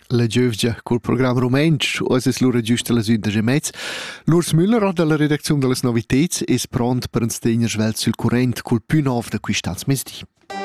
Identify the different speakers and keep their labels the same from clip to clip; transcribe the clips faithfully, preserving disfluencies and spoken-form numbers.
Speaker 1: La giovgia col programma Rumensch, ora es l'ora giusta las undici e mezza. L'Urs Müller dalla redazione delle novità è pronto per un stegner svel sul current col più nuovo da quist'anno mesdì.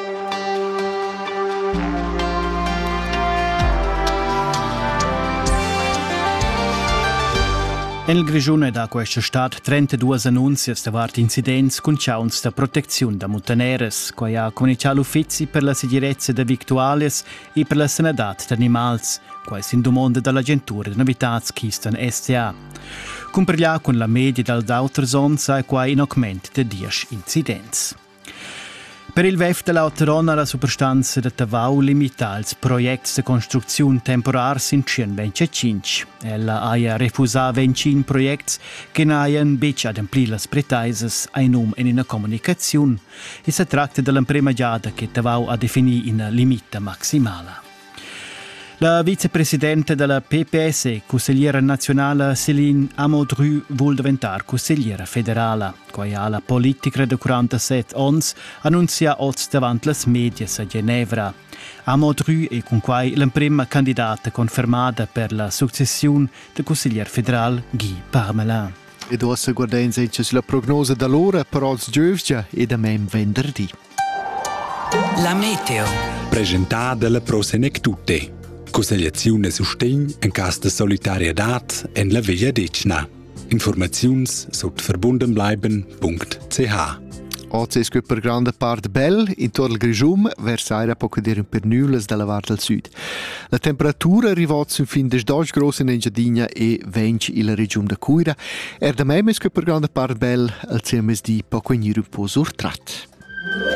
Speaker 2: El Grigione da questa stat trentadue annunzias davart incidents con chauns da protezione da mutaneres, quai ha comunicato l'uffizi per la sicurezza da victualias e per la sanadat d'animals, quai sin domanda dall'agentura di novitats Kistan S T A. Comparlia con la media dall'altra zona e quai in augment de dieci incidents. Per il V E F dell'Autorona la superstanza de Tavau limita ils projects de construzione temporars in venticinque. Ella ha refusato venticinque projects che n'haien bec ademplir las pretaises ai num in una comunicazione e si tratta della prima giada che Tavau ha definito in limita maximala. La vicepresidente della P P S, consigliera nazionale Céline Amodru, vuol diventare consigliera federale. Quai ha la politica de quarantasette ons annunzia oggi davanti le medie a Ginevra. Amodru è con quai la prima candidata confermata per la successione del consigliere federale Guy Parmelin.
Speaker 1: E adesso guardiamo sulla prognose dall'ora per oggi giovgia e da me venerdì.
Speaker 3: La meteo.
Speaker 4: Presentata dalla Prosenectute. Consigliazione sustegn in cas de solidarietà en la via decna. Informaziuns sot verbundenbleiben punkt c h.
Speaker 1: Oggi è per grande parte bel, intorno al Grigium, verso aria poco dire per nulles dalla Var del Sud. La temperatura arriva su fin des dodici grossi in Engiadina e venti in la regione da Cuira. Er da me è per grande parte bel, al C M S D poco in un po' surtrat.